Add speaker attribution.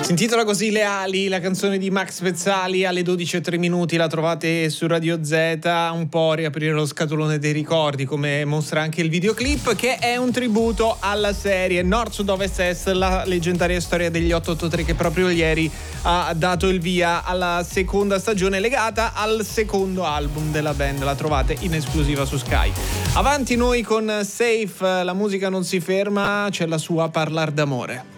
Speaker 1: Si intitola così Le ali, la canzone di Max Pezzali. Alle 12:03 la trovate su Radio Z. Un po' riaprire lo scatolone dei ricordi, come mostra anche il videoclip, che è un tributo alla serie Nord Sud Ovest Est, la leggendaria storia degli 883, che proprio ieri ha dato il via alla seconda stagione, legata al secondo album della band. La trovate in esclusiva su Sky. Avanti noi con Safe, la musica non si ferma, c'è la sua Parlar d'amore.